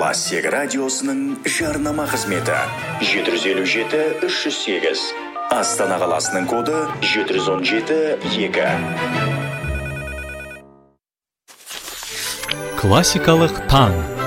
Классик радиосының жарнама қызметі 757-308. Астана қаласының коды 717-2. Классикалық таң.